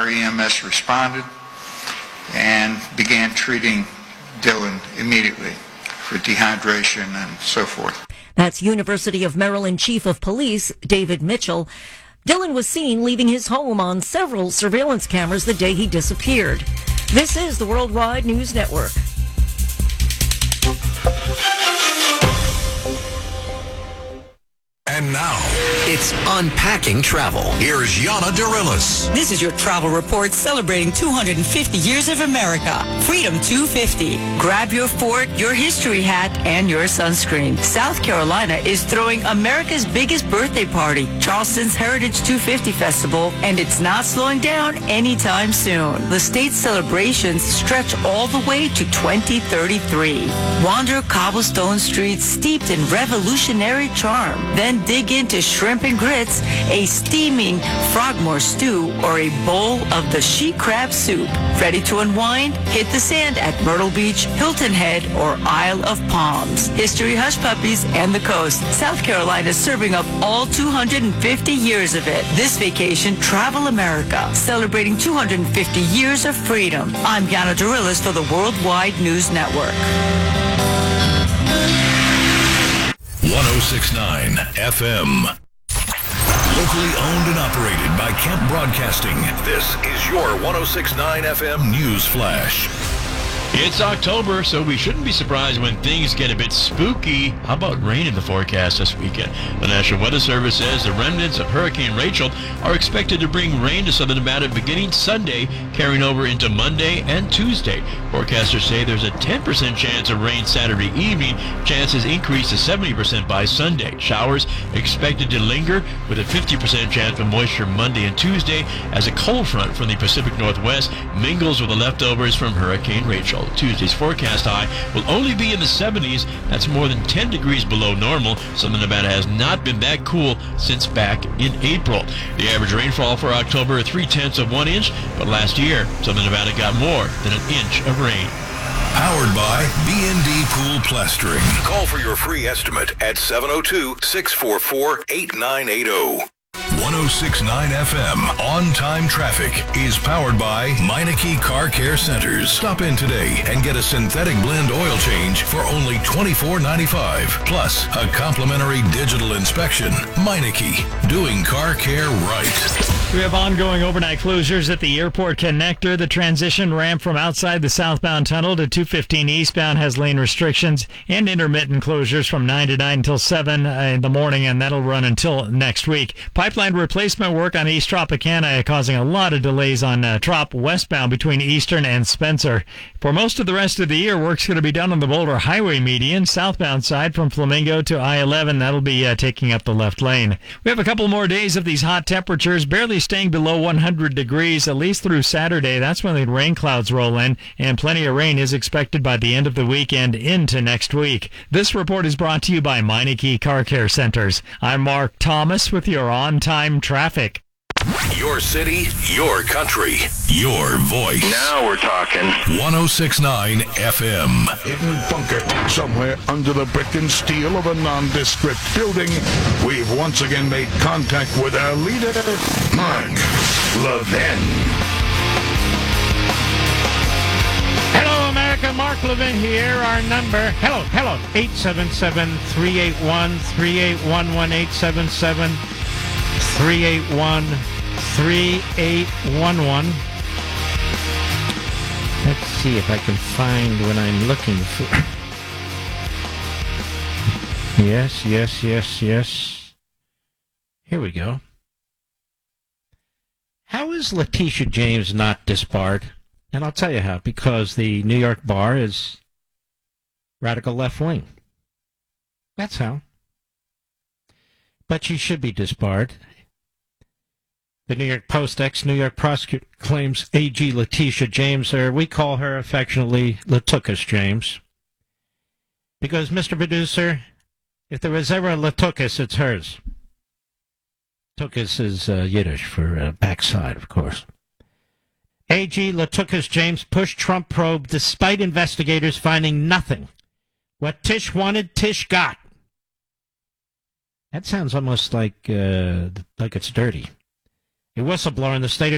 EMS responded and began treating Dylan immediately for dehydration and so forth. That's University of Maryland Chief of Police David Mitchell. Dylan was seen leaving his home on several surveillance cameras the day he disappeared. This is the Worldwide News Network. And now, it's Unpacking Travel. Here's Yana Dorillis. This is your travel report celebrating 250 years of America. Freedom 250. Grab your fort, your history hat, and your sunscreen. South Carolina is throwing America's biggest birthday party, Charleston's Heritage 250 Festival, and it's not slowing down anytime soon. The state's celebrations stretch all the way to 2033. Wander cobblestone streets steeped in revolutionary charm. Then dig into shrimp and grits, a steaming frogmore stew, or a bowl of the she crab soup. Ready to unwind? Hit the sand at Myrtle Beach, Hilton Head, or Isle of Palms. History hush puppies and the coast. South Carolina serving up all 250 years of it. This vacation, Travel America, celebrating 250 years of freedom. I'm Yana Dorillis for the Worldwide News Network. 106.9 FM. Locally owned and operated by Kemp Broadcasting. This is your 106.9 FM News Flash. It's October, so we shouldn't be surprised when things get a bit spooky. How about rain in the forecast this weekend? The National Weather Service says the remnants of Hurricane Rachel are expected to bring rain to southern Nevada beginning Sunday, carrying over into Monday and Tuesday. Forecasters say there's a 10% chance of rain Saturday evening. Chances increase to 70% by Sunday. Showers expected to linger with a 50% chance of moisture Monday and Tuesday as a cold front from the Pacific Northwest mingles with the leftovers from Hurricane Rachel. Tuesday's forecast high will only be in the 70s. That's more than 10 degrees below normal. Southern Nevada has not been that cool since back in April. The average rainfall for October is 0.3 of 1 inch, but last year, Southern Nevada got more than an inch of rain. Powered by B&D Pool Plastering. Call for your free estimate at 702-644-8980. 106.9 FM On-Time Traffic is powered by Meineke Car Care Centers. Stop in today and get a synthetic blend oil change for only $24.95. Plus, a complimentary digital inspection. Meineke, doing car care right. We have ongoing overnight closures at the airport connector. The transition ramp from outside the southbound tunnel to 215 eastbound has lane restrictions and intermittent closures from 9 to 9 until 7 in the morning, and that'll run until next week. Pipeline replacement work on East Tropicana causing a lot of delays on Trop westbound between Eastern and Spencer. For most of the rest of the year, work's going to be done on the Boulder Highway median, southbound side from Flamingo to I-11. That'll be taking up the left lane. We have a couple more days of these hot temperatures, barely staying below 100 degrees, at least through Saturday. That's when the rain clouds roll in, and plenty of rain is expected by the end of the weekend into next week. This report is brought to you by Meineke Car Care Centers. I'm Mark Thomas with your on-time traffic. Your city, your country, your voice. Now we're talking. 106.9 FM. Hidden bunker somewhere under the brick and steel of a nondescript building. We've once again made contact with our leader, Mark Levin. Hello, America. Mark Levin here. Our number, hello, 877-381-3811, 877-381-3811. Let's see if I can find what I'm looking for. Yes. Here we go. How is Letitia James not disbarred? And I'll tell you how. Because the New York bar is radical left-wing. That's how. But she should be disbarred. The New York Post ex-New York prosecutor claims AG Letitia James, or we call her affectionately Latukas James. Because, Mr. Producer, if there was ever a Latukas, it's hers. Tukas is Yiddish for backside, of course. AG Latukas James pushed Trump probe despite investigators finding nothing. What Tish wanted, Tish got. That sounds almost like it's dirty. A whistleblower in the state